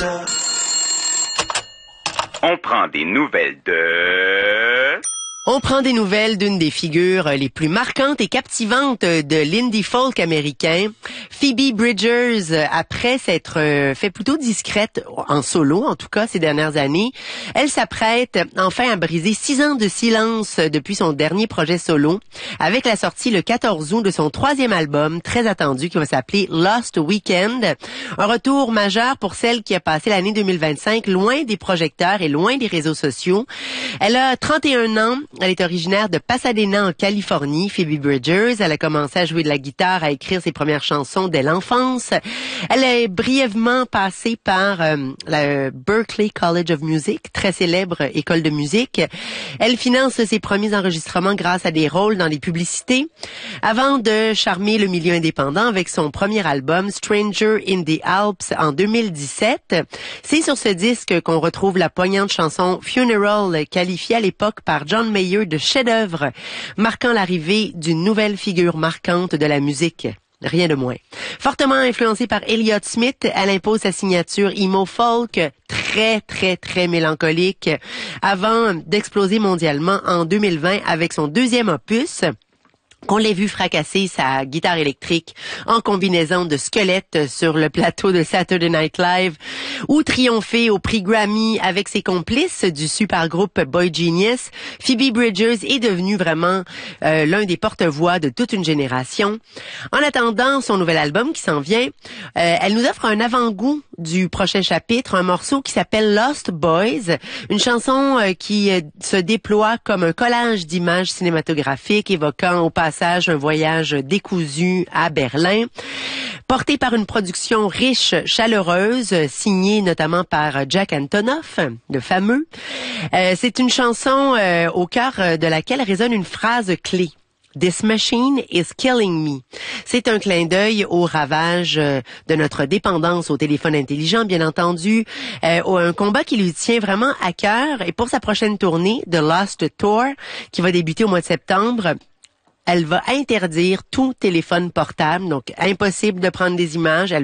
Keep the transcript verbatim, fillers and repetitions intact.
On prend des nouvelles de... On prend des nouvelles d'une des figures les plus marquantes et captivantes de l'indie folk américain, Phoebe Bridgers. Après s'être fait plutôt discrète en solo, en tout cas ces dernières années, elle s'apprête enfin à briser six ans de silence depuis son dernier projet solo, avec la sortie le quatorze août de son troisième album, très attendu, qui va s'appeler Lost Weekend. Un retour majeur pour celle qui a passé l'année deux mille vingt-cinq loin des projecteurs et loin des réseaux sociaux. Elle a trente et un ans. Elle est originaire de Pasadena, en Californie, Phoebe Bridgers. Elle a commencé à jouer de la guitare, à écrire ses premières chansons dès l'enfance. Elle est brièvement passée par euh, la Berklee College of Music, très célèbre école de musique. Elle finance ses premiers enregistrements grâce à des rôles dans les publicités, avant de charmer le milieu indépendant avec son premier album, Stranger in the Alps, en deux mille dix-sept. C'est sur ce disque qu'on retrouve la poignante chanson Funeral, qualifiée à l'époque par John Mayer de chef-d'œuvre, marquant l'arrivée d'une nouvelle figure marquante de la musique. Rien de moins. Fortement influencée par Elliott Smith, elle impose sa signature emo folk, très, très, très mélancolique, avant d'exploser mondialement en deux mille vingt avec son deuxième opus, qu'on l'ait vu fracasser sa guitare électrique en combinaison de squelette sur le plateau de Saturday Night Live, ou triompher au prix Grammy avec ses complices du supergroupe Boy Genius. Phoebe Bridgers est devenue vraiment euh, l'un des porte-voix de toute une génération. En attendant son nouvel album qui s'en vient, euh, elle nous offre un avant-goût du prochain chapitre, un morceau qui s'appelle Lost Boys, une chanson euh, qui euh, se déploie comme un collage d'images cinématographiques évoquant au passage un voyage décousu à Berlin, porté par une production riche, chaleureuse, signée notamment par Jack Antonoff, le fameux. Euh, c'est une chanson euh, au cœur de laquelle résonne une phrase clé. This machine is killing me. C'est un clin d'œil au ravage de notre dépendance au téléphone intelligent, bien entendu, euh, un combat qui lui tient vraiment à cœur. Et pour sa prochaine tournée, The Lost Tour, qui va débuter au mois de septembre, elle va interdire tout téléphone portable, donc impossible de prendre des images. Elle